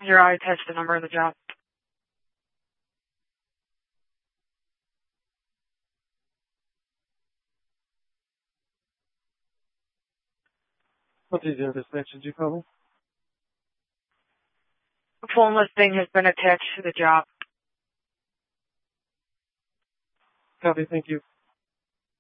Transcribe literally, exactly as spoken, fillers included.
Your eye test the number of the job. What did you dispatch? Did you call me? The phone listing has been attached to the job. Copy, thank you.